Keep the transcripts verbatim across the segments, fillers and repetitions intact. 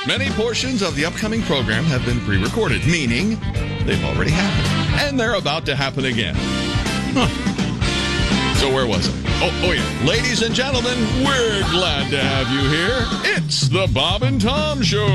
Many portions of the upcoming program have been pre-recorded, meaning they've already happened. And they're about to happen again. Huh. So where was I? Oh, oh yeah. Ladies and gentlemen, we're glad to have you here. It's the Bob and Tom Show.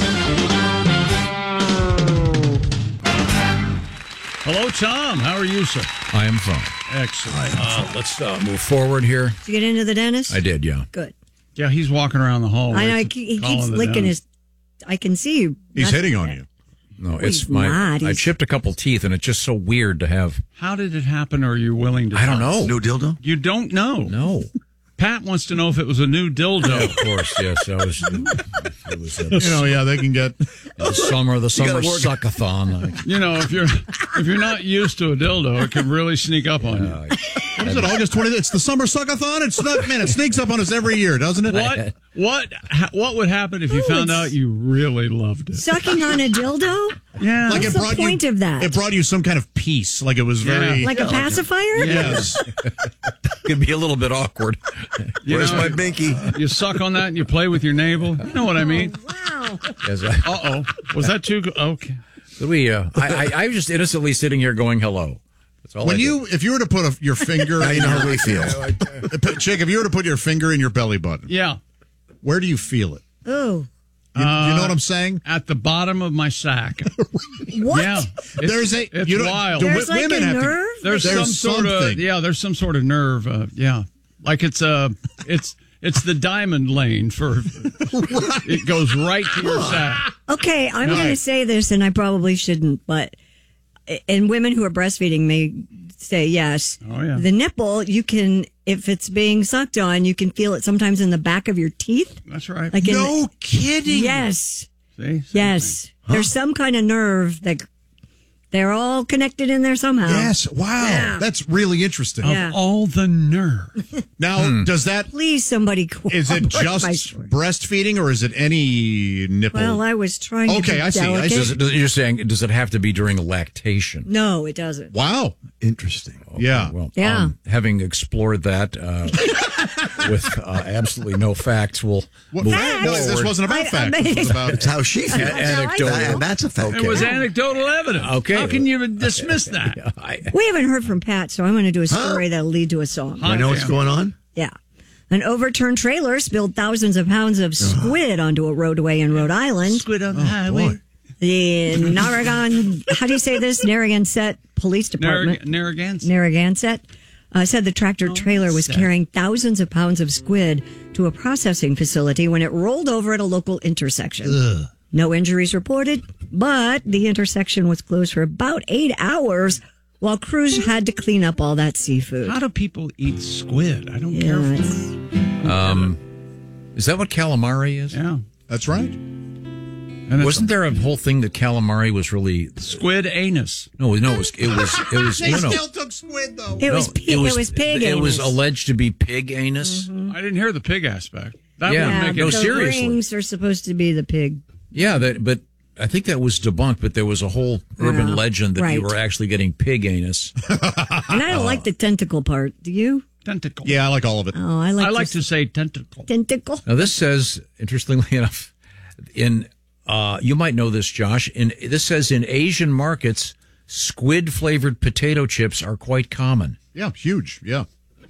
Hello, Tom. How are you, sir? I am fine. Excellent. Uh, let's uh, move forward here. Did you get into the dentist? I did, yeah. Good. Yeah, he's walking around the hallway. I know. He keeps calling the licking dentist. his... I can see you. He's That's- hitting on you. No, No, it's he's my. not. I He's- chipped a couple teeth, and it's just so weird to have. How did it happen, or are you willing to I don't tell us? know. New dildo? You don't know. No. Pat wants to know if it was a new dildo. Of course, yes. I was. It was uh, You know, yeah, they can get. the summer, the summer gotta work- suckathon. You know, if you're if you're not used to a dildo, it can really sneak up on you. What is it? August twentieth? It's the summer suckathon. It's not. Man, it sneaks up on us every year, doesn't it? What what ha- what would happen if you Oh, found it's- out you really loved it? Sucking on a dildo? Yeah, Like What's it the brought point you, of that? It brought you some kind of peace. Like it was very. Yeah. Like a pacifier? Yes. Could be a little bit awkward. You Where's know, my binky? You suck on that and you play with your navel. You know what I mean? Wow. Yes, I, Uh oh, was that too? Go- okay. we, uh, I, I, I was just innocently sitting here going hello. That's all I When did. you, if you were to put a, your finger, Now you know how we feel. Chick, if you were to put your finger in your belly button, Yeah, where do you feel it? Oh. You, you know what I'm saying? at the bottom of my sack. What? Yeah, it's, There's a. it's you don't- wild. do There's wi- like women a have to- nerve? There's, some There's sort of something. yeah. There's some sort of nerve. Uh, yeah, like it's uh it's it's the diamond lane for. It goes right to your sack. Okay, I'm going to Right. say this, and I probably shouldn't, but and women who are breastfeeding may say yes. Oh, yeah. The nipple, you can, if it's being sucked on, you can feel it sometimes in the back of your teeth. That's right. Like in No the, kidding. yes, See? Same yes. There's some kind of nerve that they're all connected in there somehow. Yes. Wow. Yeah. That's really interesting. thing. Yeah. Of all the nerve. Now, does that Please, somebody. is it cooperate just my story. breastfeeding or is it any nipple? Well, I was trying to Okay, be I see, I see. delicate. Does it, does, you're saying, does it have to be during lactation? No, it doesn't. Wow. Interesting. Yeah. Well, Yeah. um, having explored that uh, with uh, absolutely no facts, we'll What, move fact? No, this forward. wasn't about I- I facts. mean- This was about. It's how she feels. Anecdotal. And that's a fact. It was anecdotal evidence. Okay. How can you dismiss that? I, We haven't heard from Pat, so I'm going to do a story that'll lead to a song. I know what's going on. Yeah. An overturned trailer spilled thousands of pounds of squid onto a roadway in Rhode Island. Squid on the highway. Boy. The Narragansett, how do you say this? Narragansett Police Department. Narrag- Narragansett. Narragansett uh, said the tractor trailer was carrying thousands of pounds of squid to a processing facility when it rolled over at a local intersection. No injuries reported, but the intersection was closed for about eight hours while crews had to clean up all that seafood. How do people eat squid? I don't Yeah, care. it's- um, is that what calamari is? Yeah. That's right. And it's Wasn't there a whole thing that calamari was really? squid anus? No, no, it was. It was. It was. They no, no. still took squid though. It was No, pig. It was, pig. It was anus. Mm-hmm. alleged to be pig anus. I didn't hear the pig aspect. That Yeah. would Yeah, make no, it. the seriously. rings are supposed to be the pig. Yeah, that. But I think that was debunked. But there was a whole urban Yeah, legend that you right. were actually getting pig anus. And I don't like the tentacle part. Do you? Tentacle. Yeah, I like all of it. Oh, I like. I like just to say tentacle. tentacle. Now this says, interestingly enough, in uh, you might know this, Josh. In this says in Asian markets, squid flavored potato chips are quite common. Yeah, huge. Yeah.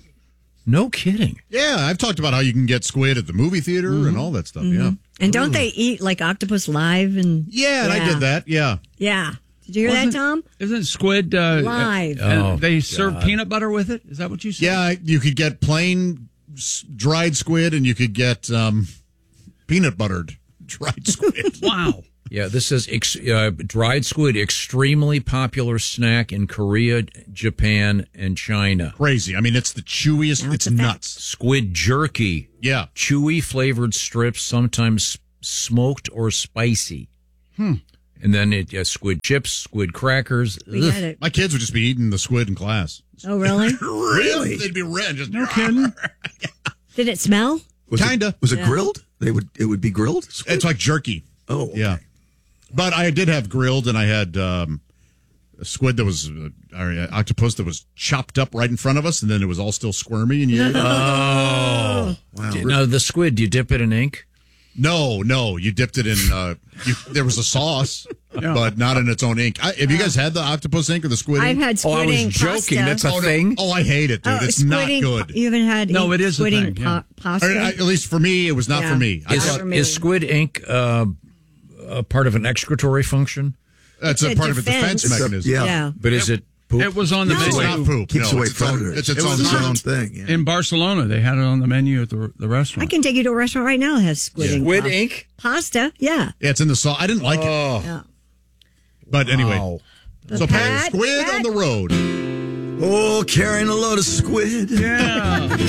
No kidding. Yeah, I've talked about how you can get squid at the movie theater and all that stuff. Yeah. And don't they eat like octopus live? And Yeah, and I did that. Yeah. Yeah. Did you hear Wasn't- that, Tom? Isn't squid uh, Live. And Oh, they serve peanut butter with it? Is that what you said? Yeah, you could get plain s- dried squid and you could get um, peanut buttered dried squid. Wow. Yeah, this says ex- uh, dried squid, extremely popular snack in Korea, Japan, and China. Crazy. I mean, it's the chewiest. That's It's a fact. nuts. Squid jerky, Yeah. chewy flavored strips, sometimes smoked or spicy. Hmm. And then it uh, squid chips, squid crackers. We Ugh. got it. My kids would just be eating the squid in class. Oh, really? Really? They'd be red. Just No kidding. Did it smell? Was Kinda. It, was it Yeah. grilled? They would. It would be grilled. Squid? It's like jerky. Oh, okay. Yeah. But I did have grilled, and I had um, a squid that was, uh, or uh, octopus that was chopped up right in front of us, and then it was all still squirmy. And you, Oh. Wow. Now, the squid, do you dip it in ink? No, no, you dipped it in. Uh, you, there was a sauce, Yeah. but not in its own ink. I, have you guys had the octopus ink or the squid I've ink? had Oh, I squid was ink joking. pasta. That's a oh, no. thing. Oh, I hate it, dude. Oh, it's squid not ink- good. You haven't had No, ink- it is a squid thing, ink yeah. pa- pasta. Or, I- at least for me, it was not Yeah. for me. I Is, thought for me. is squid ink uh, a part of an excretory function? that's a It's a part of a defense defense. It's a- mechanism. yeah. yeah. But is it poop? It was on the No. It's menu not poop. Keeps no, away it's its own, predators. it's its It own was its own sound. thing. Yeah. in Barcelona. They had it on the menu at the the I restaurant. can take you to a restaurant right now that has squid ink. Squid pasta. ink? Pasta, yeah. Yeah, it's in the sauce. I didn't like it. yeah. But anyway, Wow. so Pat, squid Pat. on the road. Oh, carrying a load of squid. Yeah.